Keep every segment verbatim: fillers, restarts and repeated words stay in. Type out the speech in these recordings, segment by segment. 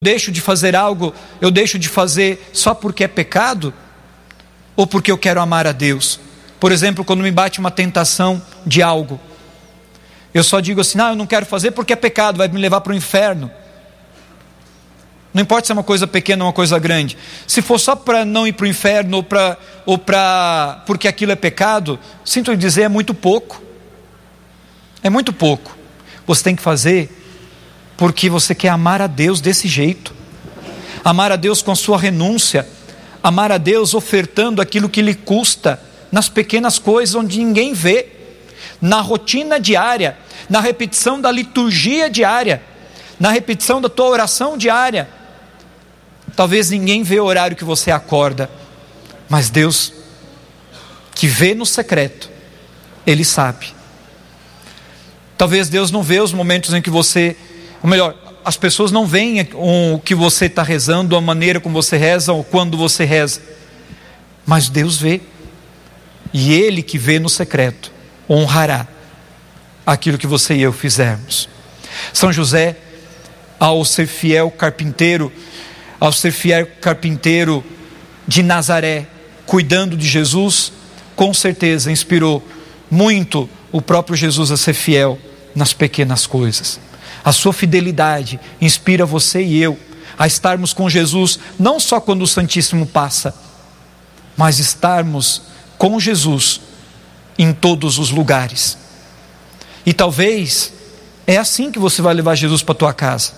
deixo de fazer algo, eu deixo de fazer só porque é pecado? Ou porque eu quero amar a Deus? Por exemplo, quando me bate uma tentação de algo, eu só digo assim, não, eu não quero fazer porque é pecado, vai me levar para o inferno. Não importa se é uma coisa pequena ou uma coisa grande. Se for só para não ir para o inferno, ou para, ou para, porque aquilo é pecado, sinto dizer, é muito pouco. É muito pouco. Você tem que fazer porque você quer amar a Deus desse jeito. Amar a Deus com a sua renúncia. Amar a Deus ofertando aquilo que lhe custa, nas pequenas coisas onde ninguém vê, na rotina diária, na repetição da liturgia diária, na repetição da tua oração diária. Talvez ninguém vê o horário que você acorda, mas Deus, que vê no secreto, Ele sabe. Talvez Deus não vê os momentos em que você, ou melhor, as pessoas não veem o que você está rezando, a maneira como você reza, ou quando você reza, mas Deus vê, e Ele que vê no secreto, honrará aquilo que você e eu fizermos. São José, ao ser fiel carpinteiro, ao ser fiel carpinteiro de Nazaré, cuidando de Jesus, com certeza inspirou muito o próprio Jesus a ser fiel nas pequenas coisas. A sua fidelidade inspira você e eu a estarmos com Jesus, não só quando o Santíssimo passa, mas estarmos com Jesus em todos os lugares. E talvez é assim que você vai levar Jesus para a tua casa.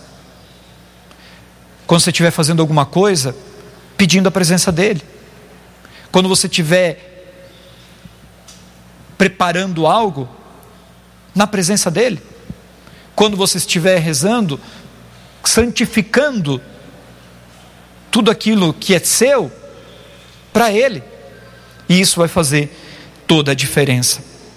Quando você estiver fazendo alguma coisa, pedindo a presença dEle. Quando você estiver preparando algo, na presença dEle. Quando você estiver rezando, santificando tudo aquilo que é seu, para Ele. E isso vai fazer toda a diferença.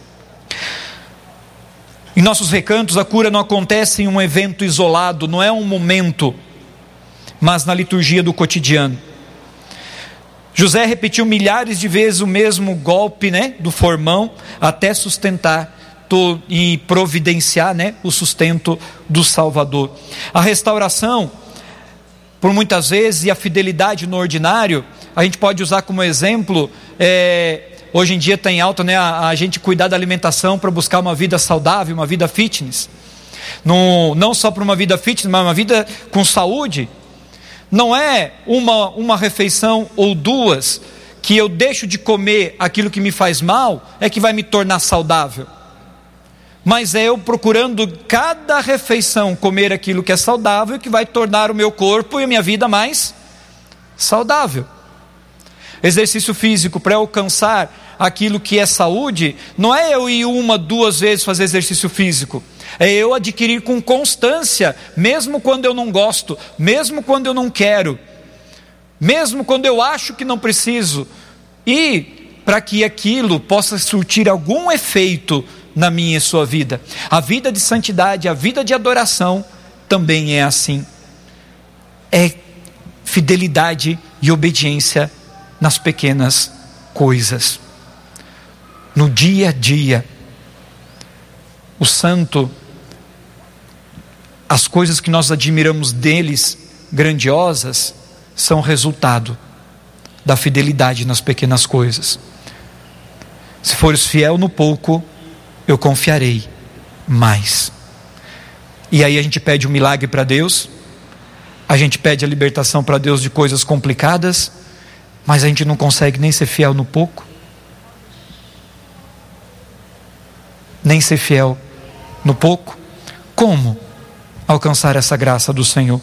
Em nossos recantos, a cura não acontece em um evento isolado, não é um momento, mas na liturgia do cotidiano. José repetiu milhares de vezes o mesmo golpe, né, do formão, até sustentar to, e providenciar, né, o sustento do Salvador. A restauração, por muitas vezes, e a fidelidade no ordinário, a gente pode usar como exemplo, é, hoje em dia está em alta, né, a, a gente cuidar da alimentação para buscar uma vida saudável, uma vida fitness. No, não só para uma vida fitness, mas uma vida com saúde. Não é uma, uma refeição ou duas que eu deixo de comer aquilo que me faz mal, é que vai me tornar saudável. Mas é eu procurando cada refeição comer aquilo que é saudável, que vai tornar o meu corpo e a minha vida mais saudável. Exercício físico para alcançar aquilo que é saúde, não é eu ir uma, duas vezes fazer exercício físico. É eu adquirir com constância, mesmo quando eu não gosto, mesmo quando eu não quero, mesmo quando eu acho que não preciso, e para que aquilo possa surtir algum efeito na minha e sua vida. A vida de santidade, a vida de adoração também é assim. É fidelidade e obediência nas pequenas coisas. No dia a dia, o santo, as coisas que nós admiramos deles, grandiosas, são resultado da fidelidade nas pequenas coisas. Se fores fiel no pouco, eu confiarei mais. E aí a gente pede um milagre para Deus, a gente pede a libertação para Deus de coisas complicadas, mas a gente não consegue nem ser fiel no pouco, nem ser fiel no pouco. Como alcançar essa graça do Senhor?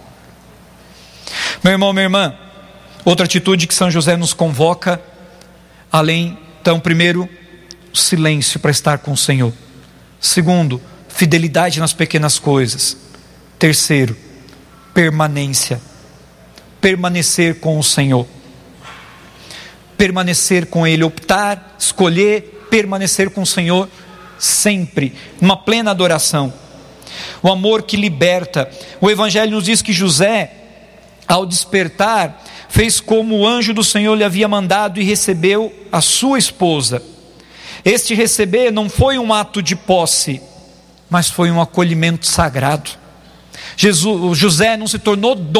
Meu irmão, minha irmã, outra atitude que São José nos convoca, além, então, primeiro, silêncio para estar com o Senhor. Segundo, fidelidade nas pequenas coisas. Terceiro, permanência. Permanecer com o Senhor. Permanecer com Ele, optar, escolher, permanecer com o Senhor sempre, numa plena adoração. O amor que liberta. O Evangelho nos diz que José, ao despertar, fez como o anjo do Senhor lhe havia mandado e recebeu a sua esposa. Este receber não foi um ato de posse, mas foi um acolhimento sagrado. Jesus, José não se tornou